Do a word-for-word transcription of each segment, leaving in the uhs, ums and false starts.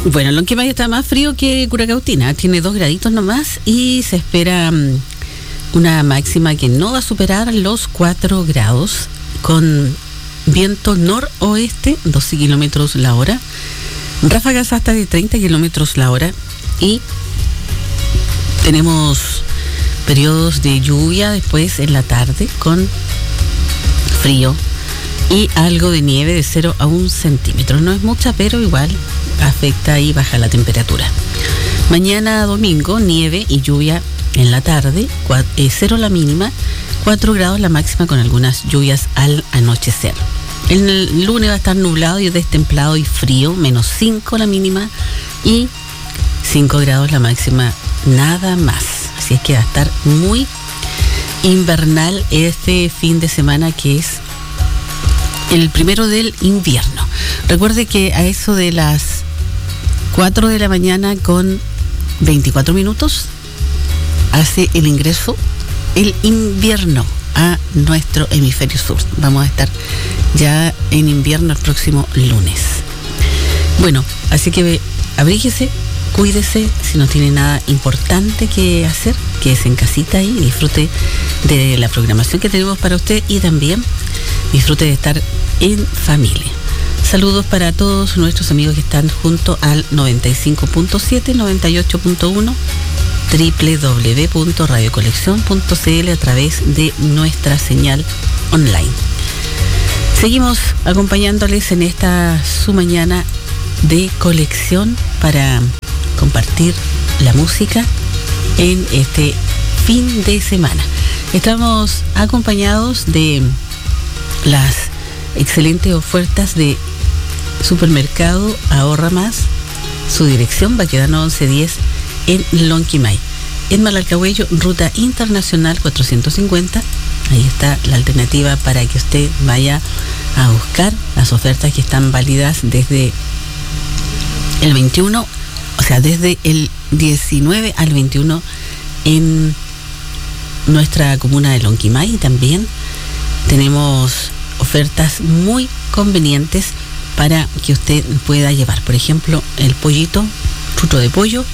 Bueno, Lonquimay está más frío que Curacautina, tiene dos graditos nomás y se espera um, una máxima que no va a superar los cuatro grados, con viento noroeste, doce kilómetros la hora, ráfagas hasta de treinta kilómetros la hora, y tenemos periodos de lluvia después en la tarde con frío y algo de nieve de cero a un centímetro. No es mucha, pero igual afecta y baja la temperatura. Mañana domingo, nieve y lluvia en la tarde, cero la mínima, cuatro grados la máxima, con algunas lluvias al anochecer. El lunes va a estar nublado y destemplado y frío, menos cinco la mínima y cinco grados la máxima, nada más. Así es que va a estar muy invernal este fin de semana, que es el primero del invierno. Recuerde que a eso de las cuatro de la mañana con veinticuatro minutos hace el ingreso el invierno a nuestro hemisferio sur. Vamos a estar ya en invierno el próximo lunes. Bueno, así que abríguese, cuídese, si no tiene nada importante que hacer, quédese en casita y disfrute de la programación que tenemos para usted, y también disfrute de estar en familia. Saludos para todos nuestros amigos que están junto al noventa y cinco punto siete, noventa y ocho punto uno, doble u doble u doble u punto radio colección punto c l a través de nuestra señal online. Seguimos acompañándoles en esta su mañana de colección para compartir la música en este fin de semana. Estamos acompañados de las excelentes ofertas de Supermercado Ahorra Más. Su dirección, Baquedano once diez en Lonquimay. En Malalcahuello, ruta internacional cuatrocientos cincuenta. Ahí está la alternativa para que usted vaya a buscar las ofertas que están válidas desde el veintiuno, o sea, desde el diecinueve al veintiuno en nuestra comuna de Lonquimay. Y también tenemos ofertas muy convenientes para que usted pueda llevar. Por ejemplo, el pollito, chuto de pollo.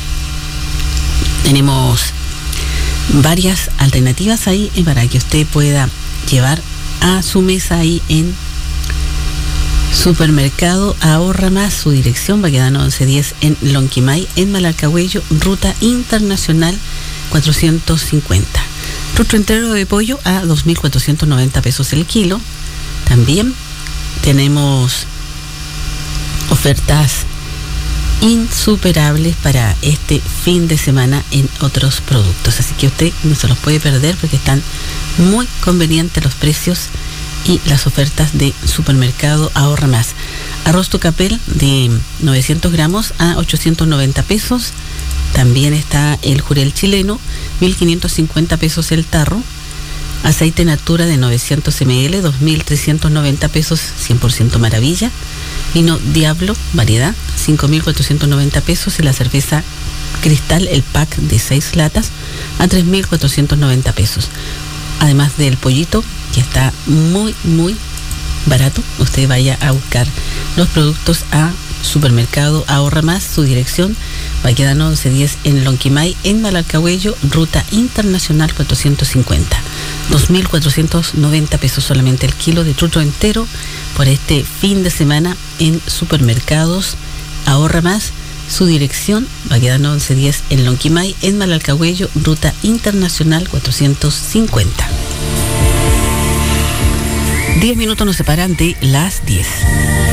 Tenemos varias alternativas ahí para que usted pueda llevar a su mesa ahí en Supermercado Ahorra Más. Su dirección, Baquedano once diez en Lonquimay, en Malalcahuello, ruta internacional cuatrocientos cincuenta. Rostro entero de pollo a dos mil cuatrocientos noventa pesos el kilo. También tenemos ofertas insuperables para este fin de semana en otros productos, así que usted no se los puede perder porque están muy convenientes los precios y las ofertas de Supermercado Ahorra Más. Arroz tucapel de novecientos gramos a ochocientos noventa pesos. También está el jurel chileno, mil quinientos cincuenta pesos el tarro. Aceite Natura de novecientos mililitros, dos mil trescientos noventa pesos, cien por ciento maravilla. Vino Diablo, variedad, cinco mil cuatrocientos noventa pesos. Y la cerveza Cristal, el pack de seis latas, a tres mil cuatrocientos noventa pesos. Además del pollito, que está muy, muy barato. Usted vaya a buscar los productos a Supermercado Ahorra Más. Su dirección, Baquedano once diez en Lonquimay, en Malalcahuello, ruta internacional cuatrocientos cincuenta. dos mil cuatrocientos noventa pesos solamente el kilo de truto entero por este fin de semana en Supermercados Ahorra Más. Su dirección, Baquedano once diez en Lonquimay, en Malalcahuello, ruta internacional cuatrocientos cincuenta. Diez minutos nos separan de las diez.